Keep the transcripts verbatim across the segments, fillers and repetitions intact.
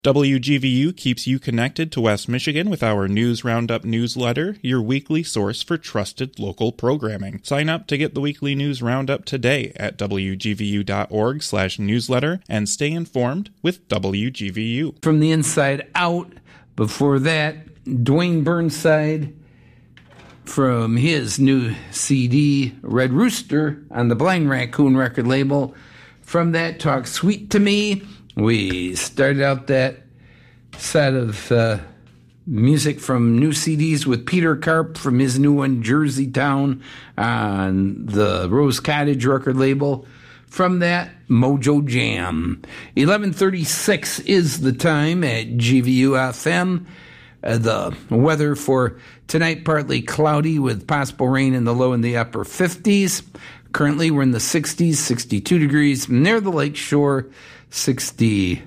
W G V U keeps you connected to West Michigan with our News Roundup newsletter, your weekly source for trusted local programming. Sign up to get the weekly News Roundup today at W G V U dot org slash newsletter and stay informed with W G V U. From the Inside Out, before that, Dwayne Burnside from his new C D, Red Rooster, on the Blind Raccoon record label. From that, Talk Sweet to Me. We started out that set of uh, music from new C Ds with Peter Karp from his new one, Jersey Town, on the Rose Cottage record label. From that, Mojo Jam. eleven thirty-six is the time at G V U F M. Uh, the weather for tonight, partly cloudy with possible rain in the low and the upper fifties. Currently, we're in the sixties, sixty-two degrees. Near the lake shore, sixty-six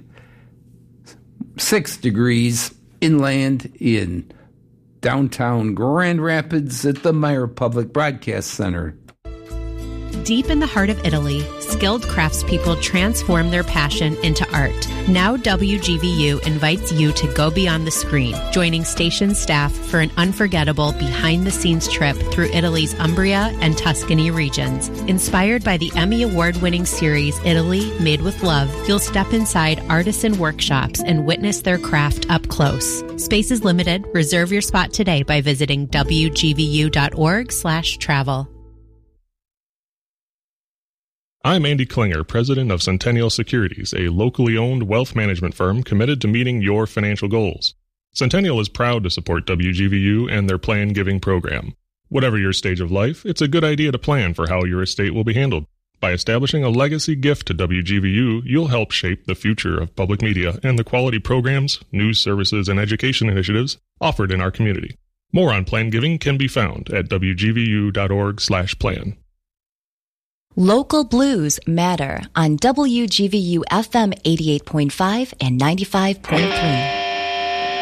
degrees. Inland in downtown Grand Rapids at the Meyer Public Broadcast Center. Deep in the heart of Italy, skilled craftspeople transform their passion into art. Now W G V U invites you to go beyond the screen, joining station staff for an unforgettable behind-the-scenes trip through Italy's Umbria and Tuscany regions. Inspired by the Emmy Award-winning series Italy Made with Love, you'll step inside artisan workshops and witness their craft up close. Space is limited. Reserve your spot today by visiting W G V U dot org slash travel. I'm Andy Klinger, president of Centennial Securities, a locally owned wealth management firm committed to meeting your financial goals. Centennial is proud to support W G V U and their Plan Giving program. Whatever your stage of life, it's a good idea to plan for how your estate will be handled. By establishing a legacy gift to W G V U, you'll help shape the future of public media and the quality programs, news services, and education initiatives offered in our community. More on Plan Giving can be found at W G V U dot org slash plan. Local Blues Matter on W G V U F M eighty-eight point five and ninety-five point three.